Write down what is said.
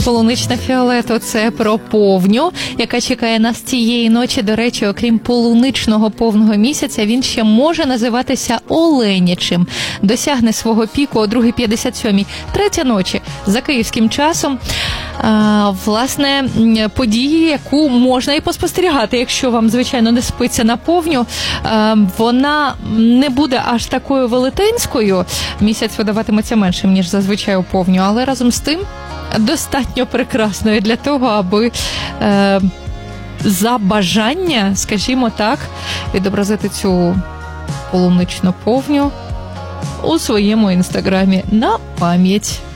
Полуничне фіолету – це про повню, яка чекає нас цієї ночі. До речі, окрім полуничного повного місяця, він ще може називатися оленячим. Досягне свого піку о 2:57, третя ночі за київським часом. Власне, події, яку можна і поспостерігати, якщо вам, звичайно, не спиться на повню. Вона не буде аж такою велетенською. Місяць видаватиметься меншим, ніж зазвичай у повню, але разом з тим достатньо прекрасною для того, аби за бажання, скажімо так, відобразити цю полуничну повню у своєму інстаграмі на пам'ять.